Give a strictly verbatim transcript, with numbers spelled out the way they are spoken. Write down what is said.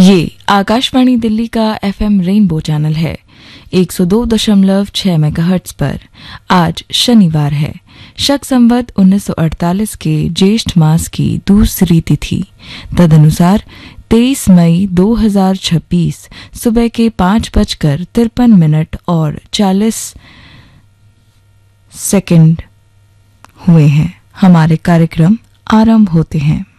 ये आकाशवाणी दिल्ली का FM rainbow channel है एक सौ दो दशमलव छह मेगाहर्ट्ज पर। आज शनिवार है, शक संवत उन्नीस सौ अड़तालीस के ज्येष्ठ मास की दूसरी तिथि, तदनुसार तेईस मई दो हज़ार छब्बीस सुबह के पाँच बजकर तिरपन मिनट और चालीस सेकंड हुए हैं। हमारे कार्यक्रम आरंभ होते हैं।